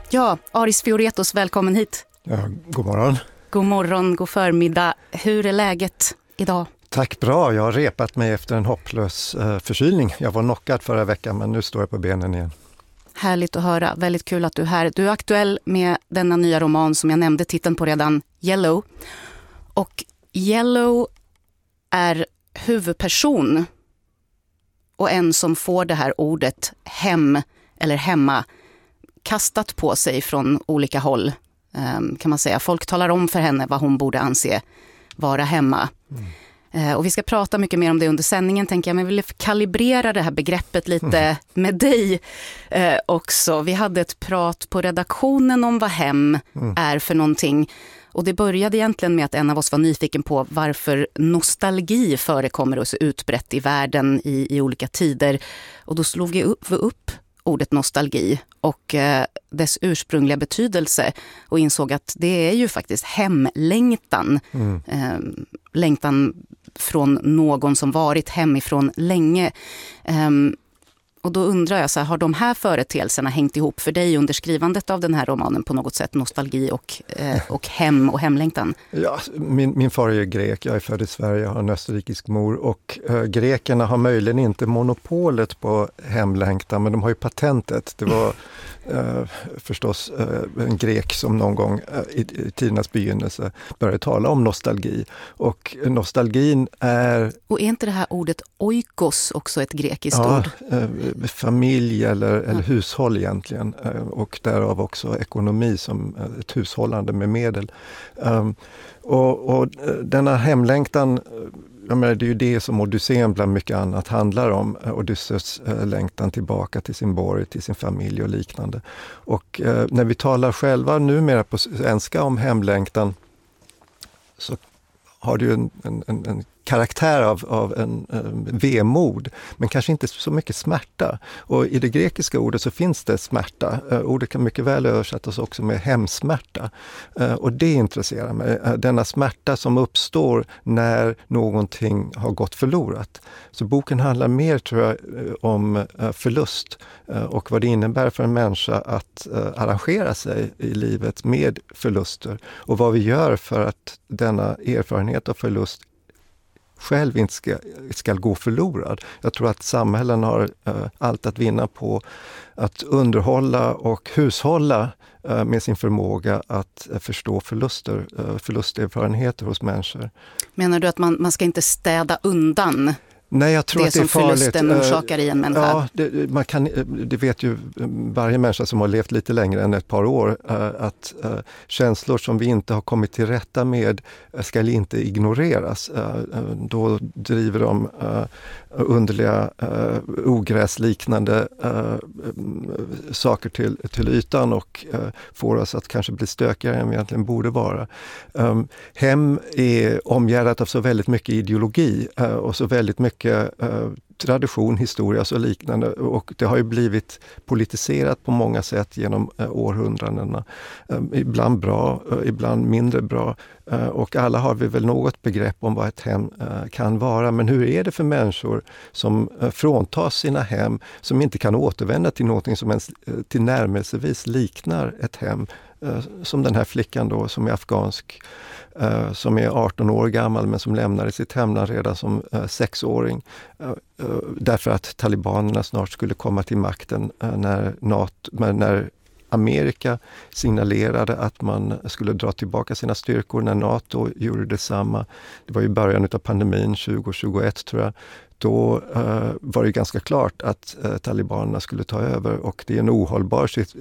Ja, Aris Fioretos, välkommen hit. Ja, god morgon. God morgon, god förmiddag. Hur är läget idag? Tack, bra. Jag har repat mig efter en hopplös förkylning. Jag var knockad förra veckan, men nu står jag på benen igen. Härligt att höra. Väldigt kul att du är här. Du är aktuell med denna nya roman som jag nämnde titeln på redan, Yellow. Och Yellow är huvudperson och en som får det här ordet hem eller hemma kastat på sig från olika håll, kan man säga. Folk talar om för henne vad hon borde anse vara hemma. Och vi ska prata mycket mer om det under sändningen, tänker jag. Men jag vill kalibrera det här begreppet lite med dig också. Vi hade ett prat på redaktionen om vad hem är för någonting. Och det började egentligen med att en av oss var nyfiken på varför nostalgi förekommer och så utbrett i världen i olika tider. Och då slog vi upp ordet nostalgi och dess ursprungliga betydelse och insåg att det är ju faktiskt hemlängtan. Längtan från någon som varit hemifrån länge. Och då undrar jag, så här, har de här företeelserna hängt ihop för dig under skrivandet av den här romanen på något sätt? Nostalgi och hem och hemlängtan? Ja, min far är grek, jag är född i Sverige, jag har en österrikisk mor och grekerna har möjligen inte monopolet på hemlängtan, men de har ju patentet. Det var förstås en grek som någon gång i tidernas begynnelse började tala om nostalgi. Och nostalgin är... Och är inte det här ordet oikos också ett grekiskt ord? Familj eller hushåll egentligen, och därav också ekonomi som ett hushållande med medel. Och denna hemlängtan, jag menar, det är ju det som Odysseen bland mycket annat handlar om. Odysseus längtan tillbaka till sin borg, till sin familj och liknande. Och när vi talar själva numera på svenska om hemlängtan så har det ju en karaktär av en vemod, men kanske inte så mycket smärta. Och i det grekiska ordet så finns det smärta. Ordet kan mycket väl översättas också med hemsmärta. Och det intresserar mig. Denna smärta som uppstår när någonting har gått förlorat. Så boken handlar mer, tror jag, om förlust och vad det innebär för en människa att arrangera sig i livet med förluster. Och vad vi gör för att denna erfarenhet av förlust själv inte ska gå förlorad. Jag tror att samhällen har allt att vinna på att underhålla och hushålla med sin förmåga att förstå förlusterfarenheter hos människor. Menar du att man ska inte städa undan? Nej, jag tror det att det är som farligt. Förlusten orsakar i en människa? Ja, det vet ju varje människa som har levt lite längre än ett par år, att känslor som vi inte har kommit till rätta med ska inte ignoreras. Då driver de underliga ogräsliknande saker till ytan och får oss att kanske bli stökigare än vi egentligen borde vara. Hem är omgärdat av så väldigt mycket ideologi och så väldigt mycket tradition, historia och så liknande, och det har ju blivit politiserat på många sätt genom århundradena. Ibland bra, ibland mindre bra, och alla har vi väl något begrepp om vad ett hem kan vara, men hur är det för människor som fråntas sina hem, som inte kan återvända till någonting som ens tillnärmelsevis liknar ett hem, som den här flickan då som är afghansk, som är 18 år gammal men som lämnade sitt hemland redan som 6-åring därför att talibanerna snart skulle komma till makten när Amerika signalerade att man skulle dra tillbaka sina styrkor, när NATO gjorde detsamma. Det var i början av pandemin 2021 tror jag. Då var det ganska klart att talibanerna skulle ta över, och det är en ohållbar